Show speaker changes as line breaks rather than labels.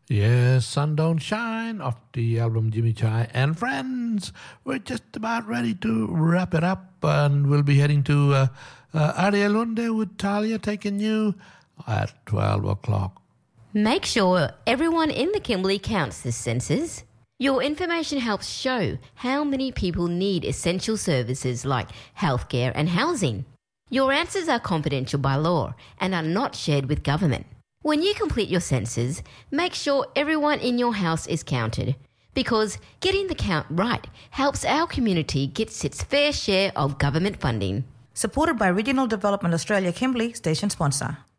Yes, Sun Don't Shine off the album Jimmy Chai and Friends. We're just about ready to wrap it up, and we'll be heading to Arielunde with Talia taking you at 12 o'clock.
Make sure everyone in the Kimberley counts this census. Your information helps show how many people need essential services like healthcare and housing. Your answers are confidential by law and are not shared with government. When you complete your census, make sure everyone in your house is counted, because getting the count right helps our community get its fair share of government funding.
Supported by Regional Development Australia Kimberley, station sponsor.